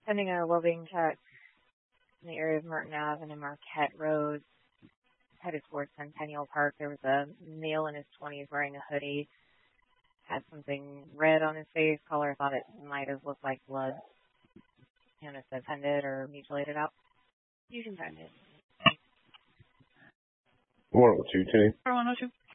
pending a well-being check in the area of Merton Ave and Marquette Road, headed towards Centennial Park. There was a male in his 20s wearing a hoodie, had something red on his face. Caller thought it might have looked like blood. And it says ended or mutilated out. You can find it. 102, Tenny. 102.